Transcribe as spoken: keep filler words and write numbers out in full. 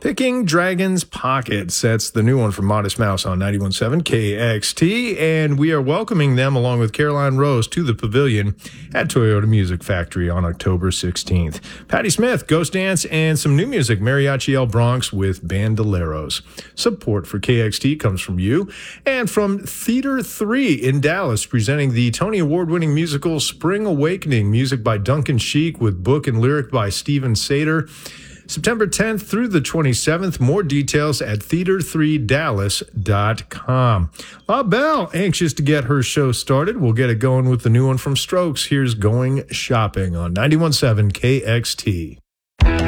Picking Dragon's Pockets. That's the new one from Modest Mouse on ninety-one point seven K X T. And we are welcoming them along with Caroline Rose to the Pavilion at Toyota Music Factory on October sixteenth. Patti Smith, Ghost Dance, and some new music, Mariachi El Bronx with Bandoleros. Support for K X T comes from you and from Theater three in Dallas, presenting the Tony Award-winning musical Spring Awakening, music by Duncan Sheik with book and lyric by Stephen Sater. September tenth through the twenty-seventh. More details at theater three dallas dot com. La Belle, anxious to get her show started. We'll get it going with the new one from Strokes. Here's Going Shopping on ninety-one point seven K X T.